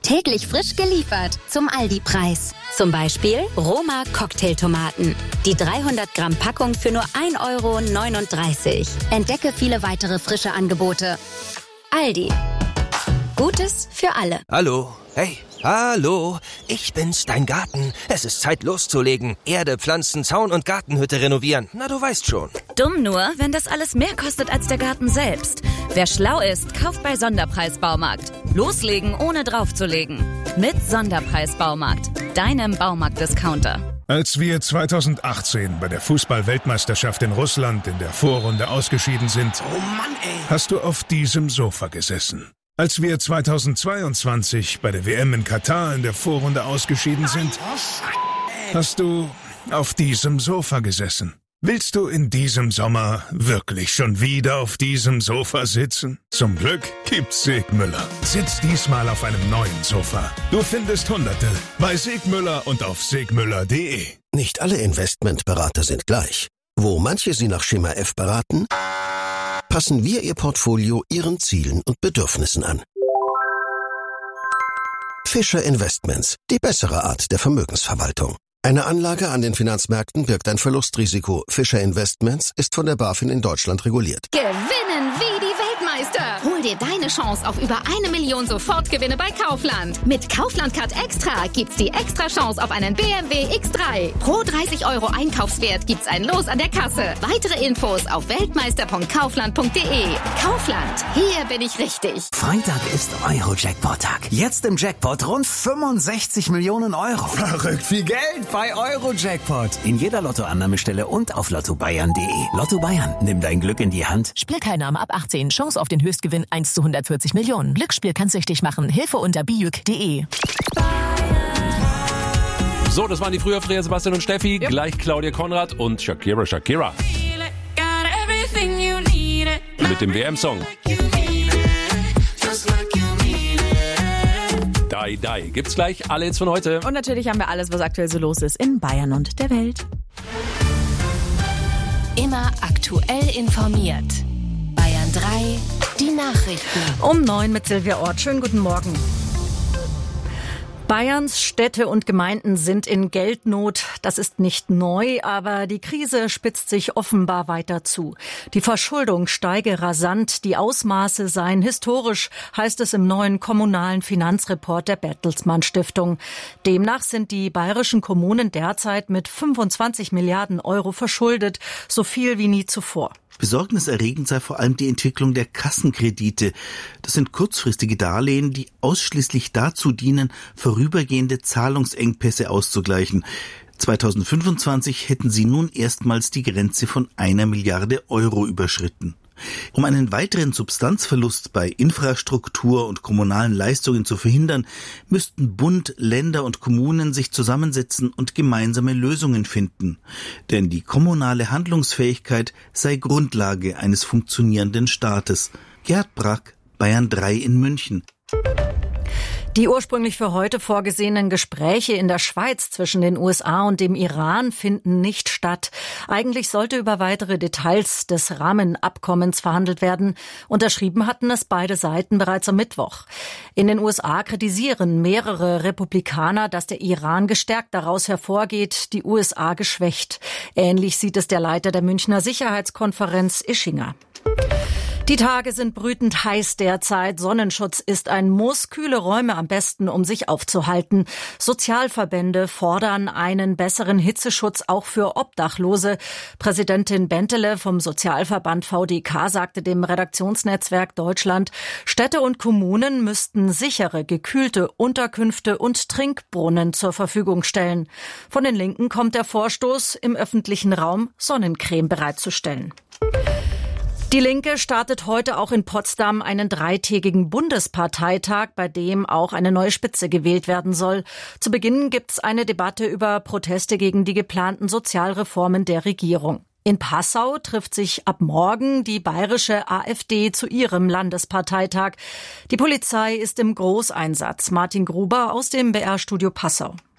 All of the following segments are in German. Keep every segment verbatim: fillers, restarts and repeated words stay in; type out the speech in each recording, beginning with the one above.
Täglich frisch geliefert zum Aldi-Preis. Zum Beispiel Roma Cocktailtomaten. Die dreihundert Gramm Packung für nur ein Euro neununddreißig. Entdecke viele weitere frische Angebote. Aldi. Gutes für alle. Hallo. Hey. Hallo. Ich bin's, dein Garten. Es ist Zeit loszulegen. Erde, Pflanzen, Zaun und Gartenhütte renovieren. Na, du weißt schon. Dumm nur, wenn das alles mehr kostet als der Garten selbst. Wer schlau ist, kauft bei Sonderpreis Baumarkt. Loslegen, ohne draufzulegen. Mit Sonderpreis Baumarkt. Deinem Baumarkt-Discounter. Als wir zweitausendachtzehn bei der Fußball-Weltmeisterschaft in Russland in der Vorrunde ausgeschieden sind, Oh Mann, ey. hast du auf diesem Sofa gesessen. Als wir zweitausendzweiundzwanzig bei der W M in Katar in der Vorrunde ausgeschieden sind, hast du auf diesem Sofa gesessen. Willst du in diesem Sommer wirklich schon wieder auf diesem Sofa sitzen? Zum Glück gibt's Segmüller. Sitz diesmal auf einem neuen Sofa. Du findest Hunderte bei Segmüller und auf segmüller punkt de. Nicht alle Investmentberater sind gleich. Wo manche Sie nach Schema F beraten, passen wir Ihr Portfolio Ihren Zielen und Bedürfnissen an. Fischer Investments, die bessere Art der Vermögensverwaltung. Eine Anlage an den Finanzmärkten birgt ein Verlustrisiko. Fischer Investments ist von der BaFin in Deutschland reguliert. Gewinnen wie die Weltmeister. Hol dir deine Chance auf über eine Million Sofortgewinne bei Kaufland. Mit Kaufland Card Extra gibt's die extra Chance auf einen B M W X drei. Pro dreißig Euro Einkaufswert gibt's ein Los an der Kasse. Weitere Infos auf weltmeister punkt kaufland punkt de. Kaufland, hier bin ich richtig. Freitag ist Euro-Jackpot-Tag. Jetzt im Jackpot rund fünfundsechzig Millionen Euro. Verrückt viel Geld bei Euro-Jackpot. In jeder Lottoannahmestelle und auf lotto bayern punkt de. Lotto Bayern, nimm dein Glück in die Hand. Spielteilnahme ab achtzehn. Chance auf den Höchstgewinn eins zu hundertvierzig Millionen. Glücksspiel kann süchtig machen. Hilfe unter bijuk punkt de. So, das waren die Früherfreher Sebastian und Steffi. Yep. Gleich Claudia Konrad und Shakira Shakira. Mit dem W M-Song. Die, die. Gibt's gleich alle jetzt von heute. Und natürlich haben wir alles, was aktuell so los ist in Bayern und der Welt. Immer aktuell informiert. Bayern drei, die Nachrichten. Um neun mit Silvia Ort. Schönen guten Morgen. Bayerns Städte und Gemeinden sind in Geldnot. Das ist nicht neu, aber die Krise spitzt sich offenbar weiter zu. Die Verschuldung steige rasant, die Ausmaße seien historisch, heißt es im neuen kommunalen Finanzreport der Bertelsmann Stiftung. Demnach sind die bayerischen Kommunen derzeit mit fünfundzwanzig Milliarden Euro verschuldet, so viel wie nie zuvor. Besorgniserregend sei vor allem die Entwicklung der Kassenkredite. Das sind kurzfristige Darlehen, die ausschließlich dazu dienen, vorübergehende Zahlungsengpässe auszugleichen. zweitausendfünfundzwanzig hätten sie nun erstmals die Grenze von einer Milliarde Euro überschritten. Um einen weiteren Substanzverlust bei Infrastruktur und kommunalen Leistungen zu verhindern, müssten Bund, Länder und Kommunen sich zusammensetzen und gemeinsame Lösungen finden. Denn die kommunale Handlungsfähigkeit sei Grundlage eines funktionierenden Staates. Gerd Brack, Bayern drei in München. Die ursprünglich für heute vorgesehenen Gespräche in der Schweiz zwischen den U S A und dem Iran finden nicht statt. Eigentlich sollte über weitere Details des Rahmenabkommens verhandelt werden. Unterschrieben hatten es beide Seiten bereits am Mittwoch. In den U S A kritisieren mehrere Republikaner, dass der Iran gestärkt daraus hervorgeht, die U S A geschwächt. Ähnlich sieht es der Leiter der Münchner Sicherheitskonferenz Ischinger. Die Tage sind brütend heiß derzeit. Sonnenschutz ist ein Muss. Kühle Räume am besten, um sich aufzuhalten. Sozialverbände fordern einen besseren Hitzeschutz auch für Obdachlose. Präsidentin Bentele vom Sozialverband V D K sagte dem Redaktionsnetzwerk Deutschland, Städte und Kommunen müssten sichere, gekühlte Unterkünfte und Trinkbrunnen zur Verfügung stellen. Von den Linken kommt der Vorstoß, im öffentlichen Raum Sonnencreme bereitzustellen. Die Linke startet heute auch in Potsdam einen dreitägigen Bundesparteitag, bei dem auch eine neue Spitze gewählt werden soll. Zu Beginn gibt's eine Debatte über Proteste gegen die geplanten Sozialreformen der Regierung. In Passau trifft sich ab morgen die bayerische AfD zu ihrem Landesparteitag. Die Polizei ist im Großeinsatz. Martin Gruber aus dem B R-Studio Passau.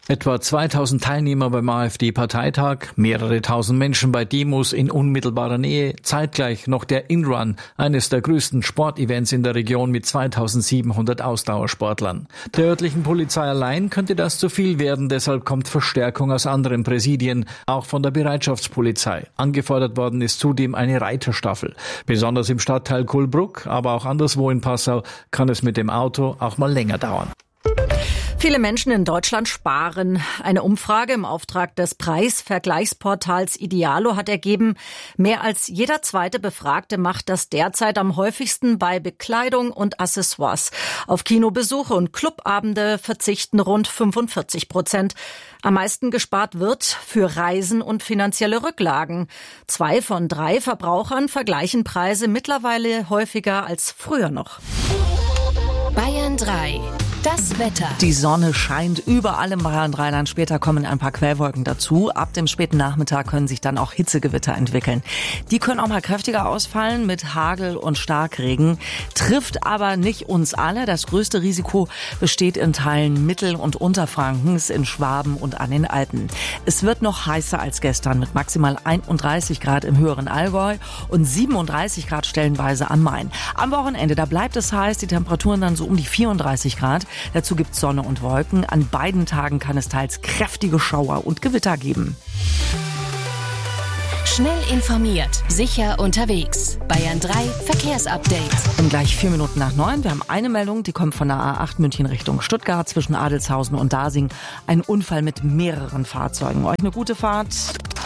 Etwa zweitausend Teilnehmer beim AfD-Parteitag, mehrere tausend Menschen bei Demos in unmittelbarer Nähe, zeitgleich noch der In-Run, eines der größten Sportevents in der Region mit zweitausendsiebenhundert Ausdauersportlern. Der örtlichen Polizei allein könnte das zu viel werden, deshalb kommt Verstärkung aus anderen Präsidien, auch von der Bereitschaftspolizei. Angefordert worden ist zudem eine Reiterstaffel. Besonders im Stadtteil Kuhlbruck, aber auch anderswo in Passau kann es mit dem Auto auch mal länger dauern. Viele Menschen in Deutschland sparen. Eine Umfrage im Auftrag des Preisvergleichsportals Idealo hat ergeben, mehr als jeder zweite Befragte macht das derzeit am häufigsten bei Bekleidung und Accessoires. Auf Kinobesuche und Clubabende verzichten rund fünfundvierzig Prozent. Am meisten gespart wird für Reisen und finanzielle Rücklagen. Zwei von drei Verbrauchern vergleichen Preise mittlerweile häufiger als früher noch. Bayern drei. Das Wetter. Die Sonne scheint überall im Bayern Dreiland. Später kommen ein paar Quellwolken dazu. Ab dem späten Nachmittag können sich dann auch Hitzegewitter entwickeln. Die können auch mal kräftiger ausfallen mit Hagel und Starkregen. Trifft aber nicht uns alle. Das größte Risiko besteht in Teilen Mittel- und Unterfrankens, in Schwaben und an den Alpen. Es wird noch heißer als gestern mit maximal einunddreißig Grad im höheren Allgäu und siebenunddreißig Grad stellenweise am Main. Am Wochenende, da bleibt es heiß, die Temperaturen dann so um die vierunddreißig Grad. Dazu gibt's Sonne und Wolken. An beiden Tagen kann es teils kräftige Schauer und Gewitter geben. Schnell informiert, sicher unterwegs. Bayern drei Verkehrsupdate. Und gleich vier Minuten nach neun. Wir haben eine Meldung, die kommt von der A acht München Richtung Stuttgart zwischen Adelshausen und Dasing. Ein Unfall mit mehreren Fahrzeugen. Euch eine gute Fahrt.